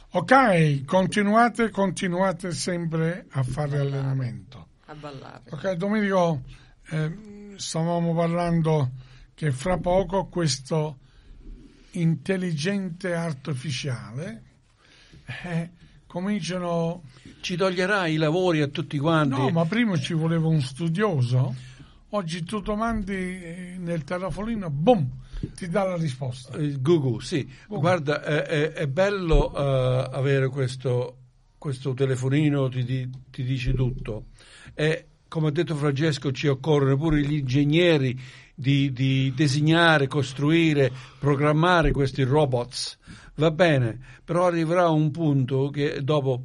Ok, continuate sempre a fare allenamento. A ballare. Ok, Domenico, stavamo parlando che fra poco questo intelligente artificiale cominciano... Ci toglierà i lavori a tutti quanti. No, ma prima ci voleva un studioso. Oggi tu domandi nel telefonino, boom, ti dà la risposta. Google, sì. Boom. Guarda, è bello avere questo telefonino, ti dice tutto. E come ha detto Francesco, ci occorrono pure gli ingegneri di disegnare, costruire, programmare questi robots. Va bene, però arriverà un punto che dopo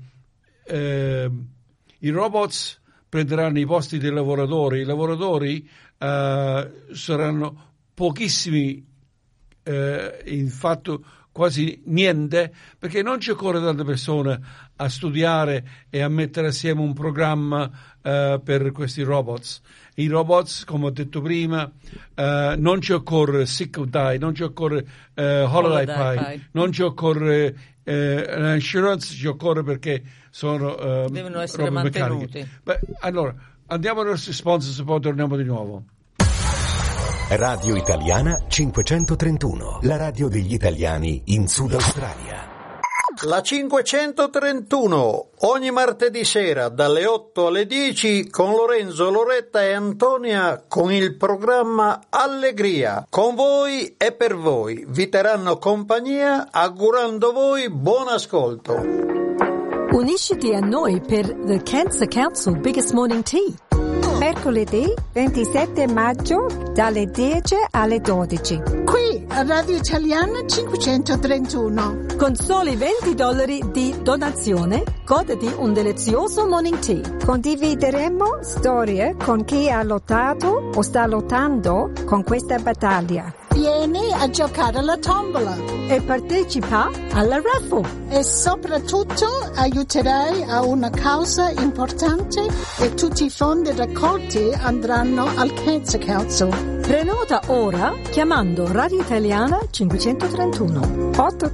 i robots prenderanno i posti dei lavoratori, i lavoratori saranno pochissimi, in fatto quasi niente, perché non ci occorre tante persone a studiare e a mettere assieme un programma per questi robots. I robots, come ho detto prima, non ci occorre sick of die, non ci occorre holiday pay, non ci occorre l'insurance, ci occorre perché sono devono essere mantenuti. Beh, allora, andiamo ai nostri sponsor e poi torniamo di nuovo. Radio Italiana 531, la radio degli italiani in Sud Australia. La 531, ogni martedì sera dalle 8 alle 10 con Lorenzo, Loretta e Antonia con il programma Allegria. Con voi e per voi. Vi terranno compagnia augurando voi buon ascolto. Unisciti a noi per The Cancer Council Biggest Morning Tea. Mercoledì 27 maggio dalle 10 alle 12. Qui a Radio Italiana 531. Con soli $20 di donazione, goditi un delizioso morning tea. Condivideremo storie con chi ha lottato o sta lottando con questa battaglia. Vieni a giocare alla tombola e partecipa alla raffle. E soprattutto aiuterai a una causa importante e tutti i fondi raccolti andranno al Cancer Council. Prenota ora chiamando Radio Italiana 531 8